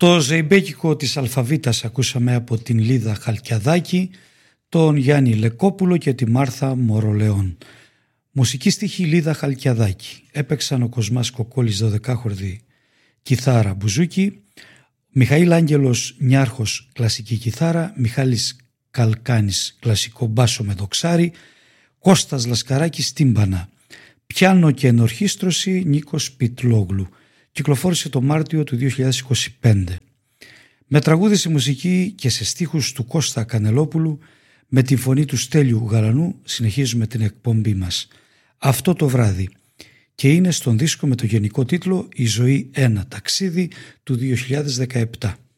Το ζεϊμπέκικο της Αλφαβήτας ακούσαμε από την Λίδα Χαλκιαδάκη, τον Γιάννη Λεκόπουλο και τη Μάρθα Μορολεόν. Μουσική στίχη Λίδα Χαλκιαδάκη. Έπαιξαν ο Κοσμάς Κοκόλης 12χορδη κιθάρα μπουζούκι, Μιχαήλ Άγγελος Νιάρχος κλασική κιθάρα, Μιχάλης Καλκάνης κλασικό μπάσο με δοξάρι, Κώστας Λασκαράκης τύμπανα, πιάνο και ενορχίστρωση Νίκος Πιτλόγλου. Κυκλοφόρησε το Μάρτιο του 2025. Με τραγούδι σε μουσική και σε στίχους του Κώστα Κανελόπουλου, με τη φωνή του Στέλιου Γαλανού συνεχίζουμε την εκπομπή μας. Αυτό το βράδυ, και είναι στον δίσκο με το γενικό τίτλο «Η ζωή ένα ταξίδι» του 2017.